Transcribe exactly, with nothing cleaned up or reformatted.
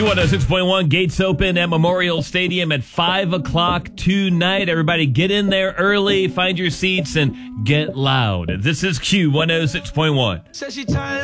one oh six point one, gates open at Memorial Stadium at five o'clock tonight. Everybody get in there early, find your seats, and get loud. This is Q one oh six point one.